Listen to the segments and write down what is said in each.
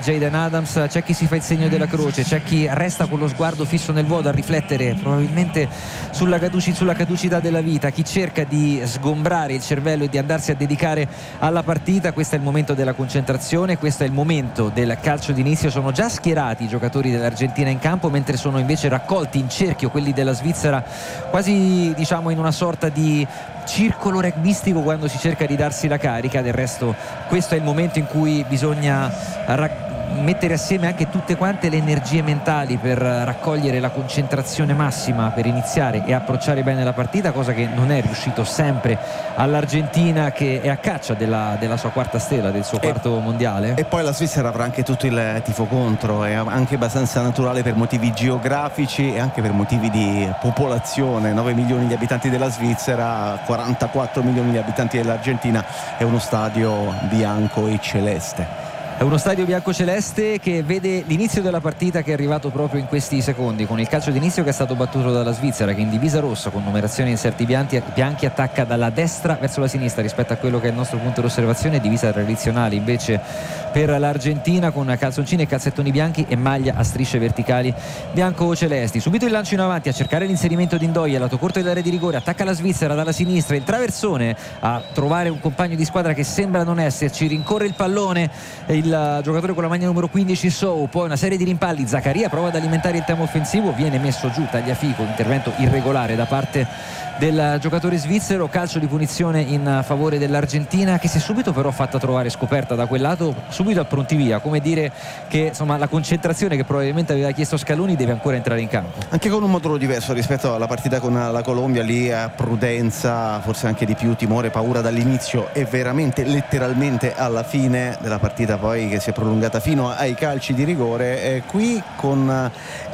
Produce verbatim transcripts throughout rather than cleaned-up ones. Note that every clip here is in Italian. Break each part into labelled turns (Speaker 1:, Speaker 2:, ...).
Speaker 1: Jayden Adams, c'è chi si fa il segno della croce, c'è chi resta con lo sguardo fisso nel vuoto a riflettere probabilmente sulla, caduci, sulla caducità della vita, chi cerca di sgombrare il cervello e di andarsi a dedicare alla partita. Questo è il momento della concentrazione, questo è il momento del calcio d'inizio. Sono già schierati i giocatori dell'Argentina in campo, mentre sono invece raccolti in cerchio quelli della Svizzera, quasi diciamo in una sorta di circolo rugbistico quando si cerca di darsi la carica. Del resto questo è il momento in cui bisogna raccogliere mettere assieme anche tutte quante le energie mentali per raccogliere la concentrazione massima per iniziare e approcciare bene la partita, cosa che non è riuscito sempre all'Argentina, che è a caccia della, della sua quarta stella, del suo quarto
Speaker 2: e,
Speaker 1: mondiale.
Speaker 2: E poi la Svizzera avrà anche tutto il tifo contro, è anche abbastanza naturale per motivi geografici e anche per motivi di popolazione. Nove milioni di abitanti della Svizzera, quarantaquattro milioni di abitanti dell'Argentina, è uno stadio bianco e celeste.
Speaker 1: È uno stadio biancoceleste che vede l'inizio della partita, che è arrivato proprio in questi secondi, con il calcio d'inizio che è stato battuto dalla Svizzera, che in divisa rossa con numerazione in inserti bianchi, bianchi attacca dalla destra verso la sinistra rispetto a quello che è il nostro punto d'osservazione. Divisa tradizionale invece per l'Argentina, con calzoncini e calzettoni bianchi e maglia a strisce verticali bianco-celesti. Subito il lancio in avanti a cercare l'inserimento di Ndoye, lato corto dell'area di rigore, attacca la Svizzera dalla sinistra, il traversone a trovare un compagno di squadra che sembra non esserci, rincorre il pallone il giocatore con la maglia numero quindici Sow, poi una serie di rimpalli, Zaccaria prova ad alimentare il tempo offensivo, viene messo giù Tagliafico, intervento irregolare da parte del giocatore svizzero, calcio di punizione in favore dell'Argentina, che si è subito però fatta trovare scoperta da quel lato, subito a pronti via, come dire che insomma la concentrazione che probabilmente aveva chiesto Scaloni deve ancora entrare in campo,
Speaker 2: anche con un modulo diverso rispetto alla partita con la Colombia. Lì prudenza, forse anche di più timore, paura dall'inizio e veramente letteralmente alla fine della partita, poi che si è prolungata fino ai calci di rigore. E qui con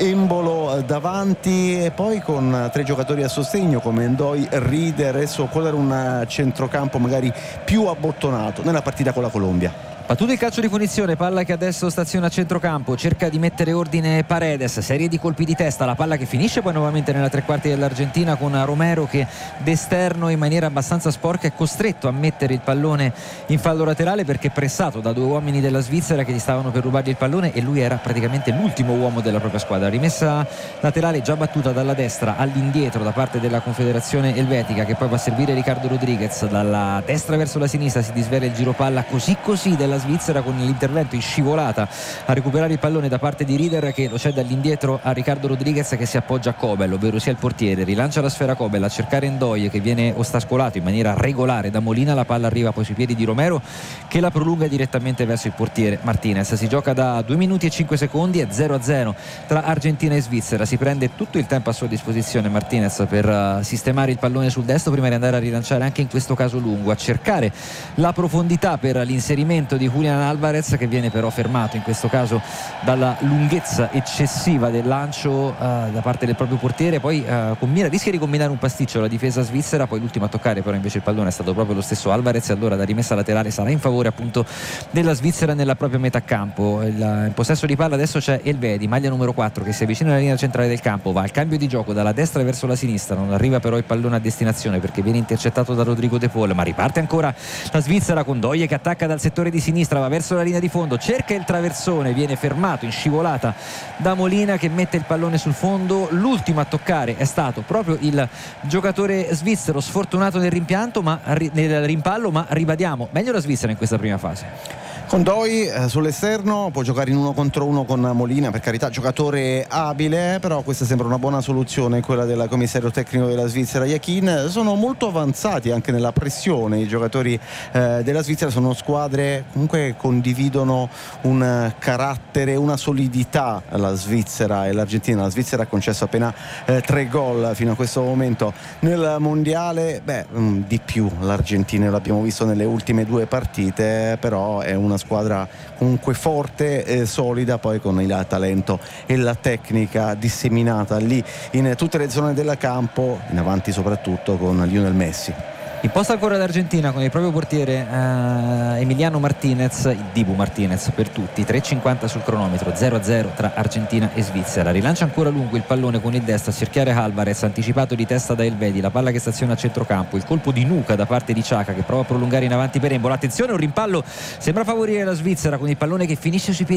Speaker 2: Embolo davanti e poi con tre giocatori a sostegno come Ndoye, Rieder e So, quello era un centrocampo magari più abbottonato nella partita con la Colombia.
Speaker 1: Battuto il calcio di punizione, palla che adesso staziona a centrocampo, cerca di mettere ordine Paredes, serie di colpi di testa, la palla che finisce poi nuovamente nella tre quarti dell'Argentina, con Romero che d'esterno in maniera abbastanza sporca è costretto a mettere il pallone in fallo laterale, perché pressato da due uomini della Svizzera che gli stavano per rubargli il pallone e lui era praticamente l'ultimo uomo della propria squadra. Rimessa laterale già battuta dalla destra all'indietro da parte della Confederazione Elvetica, che poi va a servire Ricardo Rodriguez. Dalla destra verso la sinistra si disvela il giro palla così così della Svizzera, con l'intervento in scivolata a recuperare il pallone da parte di Rieder, che lo cede all'indietro a Ricardo Rodriguez, che si appoggia a Kobel, ovvero sia il portiere, rilancia la sfera Kobel a cercare Ndoye, che viene ostascolato in maniera regolare da Molina, la palla arriva poi sui piedi di Romero che la prolunga direttamente verso il portiere Martinez. Si gioca da due minuti e cinque secondi, è zero a zero tra Argentina e Svizzera, si prende tutto il tempo a sua disposizione Martinez per uh, sistemare il pallone sul destro prima di andare a rilanciare anche in questo caso lungo, a cercare la profondità per l'inserimento di Julian Alvarez, che viene però fermato in questo caso dalla lunghezza eccessiva del lancio uh, da parte del proprio portiere. Poi uh, combina, rischia di combinare un pasticcio la difesa svizzera, poi l'ultimo a toccare però invece il pallone è stato proprio lo stesso Alvarez, e allora la rimessa laterale sarà in favore appunto della Svizzera nella propria metà campo. Il, in possesso di palla adesso c'è Elvedi, maglia numero quattro, che si avvicina alla linea centrale del campo, va al cambio di gioco dalla destra verso la sinistra, non arriva però il pallone a destinazione perché viene intercettato da Rodrigo De Paul, ma riparte ancora la Svizzera con Ndoye che attacca dal settore di sinistra, va verso la linea di fondo, cerca il traversone, viene fermato in scivolata da Molina che mette il pallone sul fondo. L'ultimo a toccare è stato proprio il giocatore svizzero, sfortunato nel rimpianto, ma nel rimpallo, ma ribadiamo, meglio la Svizzera in questa prima fase.
Speaker 2: Con Ndoye eh, sull'esterno può giocare in uno contro uno con Molina, per carità giocatore abile, però questa sembra una buona soluzione, quella del commissario tecnico della Svizzera Yakin. Sono molto avanzati anche nella pressione i giocatori eh, della Svizzera, sono squadre comunque condividono un carattere, una solidità, la Svizzera e l'Argentina. La Svizzera ha concesso appena eh, tre gol fino a questo momento nel mondiale, beh mh, di più l'Argentina, l'abbiamo visto nelle ultime due partite, però è una squadra comunque forte e solida, poi con il talento e la tecnica disseminata lì in tutte le zone del campo, in avanti soprattutto con Lionel Messi.
Speaker 1: Imposta ancora l'Argentina con il proprio portiere eh, Emiliano Martinez, il Dibu Martinez per tutti, tre e cinquanta sul cronometro, zero a zero tra Argentina e Svizzera. Rilancia ancora lungo il pallone con il destro a cercare Alvarez, anticipato di testa da Elvedi, la palla che staziona a centrocampo, il colpo di nuca da parte di Xhaka che prova a prolungare in avanti per Embolo. Attenzione, un rimpallo sembra favorire la Svizzera con il pallone che finisce sui piedi